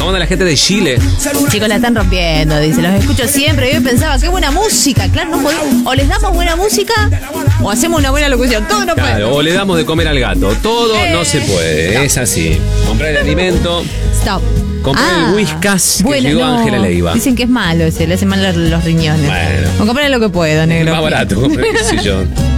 ¿Cómo anda la gente de Chile? Chicos, la están rompiendo, dice. Los escucho siempre. Yo pensaba, qué buena música. Claro, no podemos. O les damos buena música o hacemos una buena locución. Todo no puede. Claro, o le damos de comer al gato. Todo no se puede. Es así. Comprar el alimento. Stop. Comprar el Whiskas que bueno, llegó no. Ángela Leiva. Dicen que es malo ese, le hace mal los riñones. Bueno. O comprar lo que puedo, negro. Más barato, comprar, qué sé yo.